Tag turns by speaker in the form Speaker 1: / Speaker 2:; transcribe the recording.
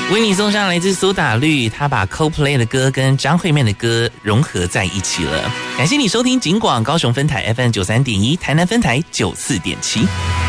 Speaker 1: 为你送上来自苏打绿，他把 Coldplay 的歌跟张惠妹的歌融合在一起了。感谢你收听警广高雄分台 FM 93.1，台南分台94.7。